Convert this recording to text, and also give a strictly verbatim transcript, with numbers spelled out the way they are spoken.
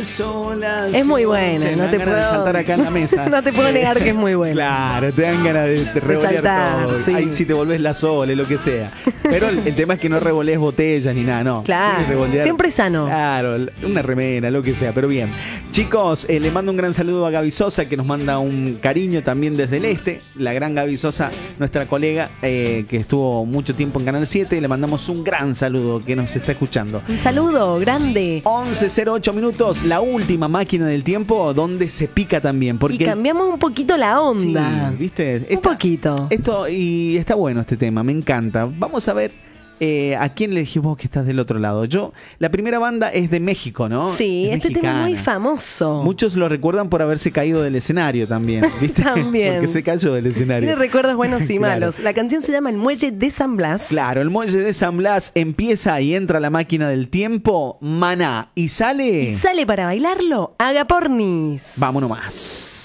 sola. Es muy buena, Che, no me te dan ganas puedo- de saltar acá en la mesa. No te puedo negar que es muy buena. Claro, te dan ganas de, de revolear saltar, todo. sí. Ahí si te volvés la Sole, lo que sea. Pero el, el tema es que no revolees botellas ni nada, no. Claro, Tienes que revolear- siempre sano. Claro, una remera, lo que sea, pero bien. Chicos, eh, le mando un gran saludo a Gaby Sosa, que nos manda un cariño también desde el este. La gran Gaby Sosa, nuestra colega, eh, que estuvo mucho tiempo en Canal siete. Le mandamos un gran saludo, que nos está escuchando. Un saludo grande. once cero ocho minutos, la última máquina del tiempo donde se pica también. Porque Y cambiamos un poquito la onda. Sí, ¿viste? Un Esta- poquito. Esto, y está bueno este tema, me encanta. Vamos a ver eh, a quién le dijimos vos que estás del otro lado. Yo, la primera banda es de México, ¿no? Sí, Es este tema es mexicana. muy famoso. Muchos lo recuerdan por haberse caído del escenario también, ¿viste? También. Porque se cayó del escenario. Tiene recuerdos buenos y Claro. malos. La canción se llama El Muelle de San Blas. Claro, el muelle de San Blas empieza y entra la máquina del tiempo, Maná, y sale... Y sale para bailarlo Agapornis. Vámonos más.